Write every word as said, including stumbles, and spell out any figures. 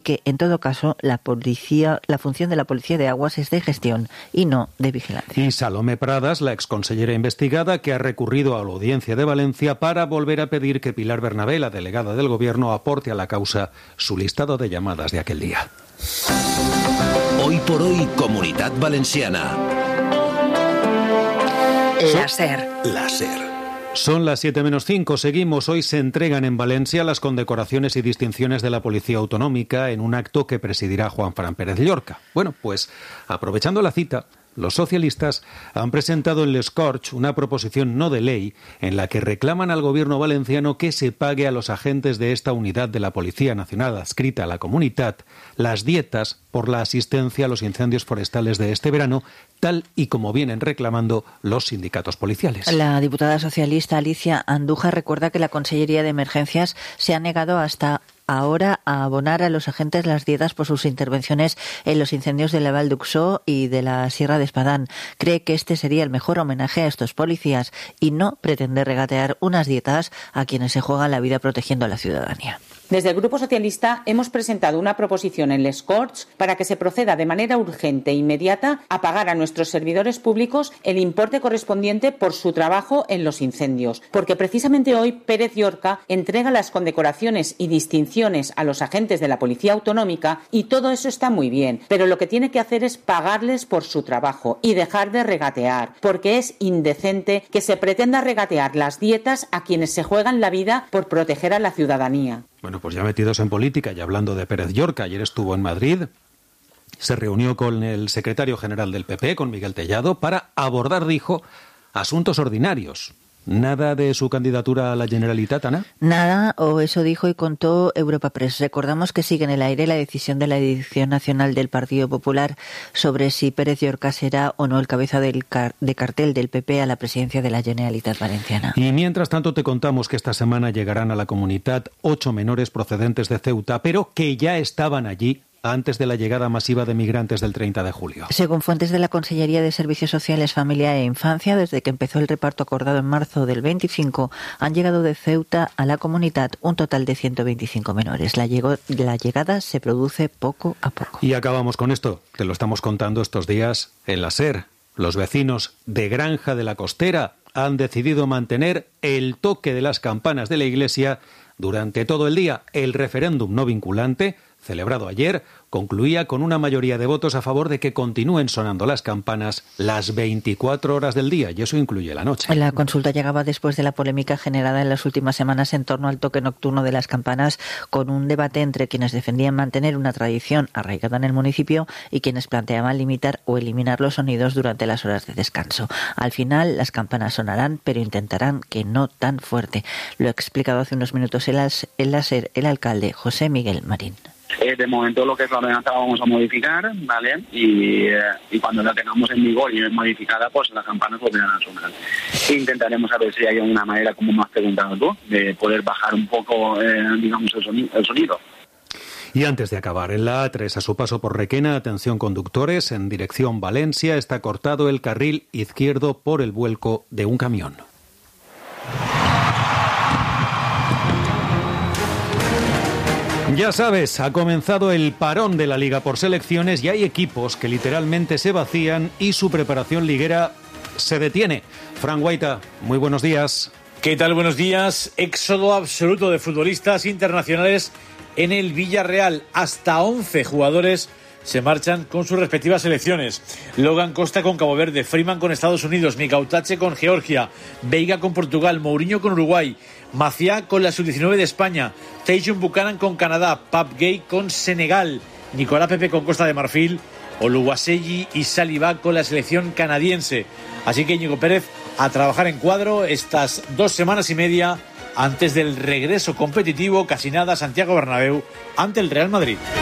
que, en todo caso, la policía, la función de la Policía de Aguas es de gestión y no de vigilancia. Y Salomé Pradas, la exconsellera investigada, que ha recurrido a la Audiencia de Valencia para volver a pedir que Pilar Bernabé, la delegada del Gobierno, aporte a la causa su listado de llamadas de aquel día. Hoy por hoy, Comunitat Valenciana. La SER. La SER. Son las siete menos cinco. Seguimos. Hoy se entregan en Valencia las condecoraciones y distinciones de la Policía Autonómica en un acto que presidirá Juan Fran Pérez Llorca. Bueno, pues aprovechando la cita, los socialistas han presentado en Les Corts una proposición no de ley en la que reclaman al gobierno valenciano que se pague a los agentes de esta unidad de la Policía Nacional adscrita a la Comunitat las dietas por la asistencia a los incendios forestales de este verano, tal y como vienen reclamando los sindicatos policiales. La diputada socialista Alicia Andújar recuerda que la Consellería de Emergencias se ha negado hasta ahora a abonar a los agentes las dietas por sus intervenciones en los incendios de la Val d'Uxó y de la Sierra de Espadán. Cree que este sería el mejor homenaje a estos policías y no pretende regatear unas dietas a quienes se juegan la vida protegiendo a la ciudadanía. Desde el Grupo Socialista hemos presentado una proposición en Les Corts para que se proceda de manera urgente e inmediata a pagar a nuestros servidores públicos el importe correspondiente por su trabajo en los incendios, porque precisamente hoy Pérez Llorca entrega las condecoraciones y distinciones a los agentes de la Policía Autonómica y todo eso está muy bien, pero lo que tiene que hacer es pagarles por su trabajo y dejar de regatear, porque es indecente que se pretenda regatear las dietas a quienes se juegan la vida por proteger a la ciudadanía. Bueno, pues ya metidos en política y hablando de Pérez Llorca, ayer estuvo en Madrid, se reunió con el secretario general del P P, con Miguel Tellado, para abordar, dijo, asuntos ordinarios. ¿Nada de su candidatura a la Generalitat, Ana? Nada, o eso dijo y contó Europa Press. Recordamos que sigue en el aire la decisión de la Dirección Nacional del Partido Popular sobre si Pérez Llorca será o no el cabeza del car- de cartel del P P a la presidencia de la Generalitat Valenciana. Y mientras tanto te contamos que esta semana llegarán a la Comunitat ocho menores procedentes de Ceuta, pero que ya estaban allí antes de la llegada masiva de migrantes del treinta de julio. Según fuentes de la Consellería de Servicios Sociales, Familia e Infancia, desde que empezó el reparto acordado en marzo del veinticinco, han llegado de Ceuta a la Comunitat un total de ciento veinticinco menores. La, llegó, la llegada se produce poco a poco. Y acabamos con esto. Te lo estamos contando estos días en la SER. Los vecinos de Granja de la Costera han decidido mantener el toque de las campanas de la iglesia durante todo el día. El referéndum no vinculante, celebrado ayer, concluía con una mayoría de votos a favor de que continúen sonando las campanas las veinticuatro horas del día, y eso incluye la noche. La consulta llegaba después de la polémica generada en las últimas semanas en torno al toque nocturno de las campanas, con un debate entre quienes defendían mantener una tradición arraigada en el municipio y quienes planteaban limitar o eliminar los sonidos durante las horas de descanso. Al final, las campanas sonarán, pero intentarán que no tan fuerte. Lo ha explicado hace unos minutos el, el, el, el alcalde José Miguel Marín. Eh, de momento lo que es la ordenanza la vamos a modificar, ¿vale? Y, eh, y cuando la tengamos en vigor y es modificada, pues las campanas volverán a sonar. Intentaremos a ver si hay alguna manera, como me has preguntado tú, de poder bajar un poco, eh, digamos, el sonido, el sonido. Y antes de acabar, en la A tres, a su paso por Requena, atención conductores, en dirección Valencia, está cortado el carril izquierdo por el vuelco de un camión. Ya sabes, ha comenzado el parón de la Liga por selecciones y hay equipos que literalmente se vacían y su preparación liguera se detiene. Fran Guaita, muy buenos días. ¿Qué tal? Buenos días. Éxodo absoluto de futbolistas internacionales en el Villarreal. Hasta once jugadores se marchan con sus respectivas selecciones. Logan Costa con Cabo Verde, Freeman con Estados Unidos, Mikautache con Georgia, Veiga con Portugal, Mourinho con Uruguay, Maciá con la sub diecinueve de España, Tajon Buchanan con Canadá, Pape Gueye con Senegal, Nicolás Pepe con Costa de Marfil, Oluwaseyi y Saliba con la selección canadiense. Así que Íñigo Pérez a trabajar en cuadro estas dos semanas y media antes del regreso competitivo, casi nada, Santiago Bernabéu ante el Real Madrid.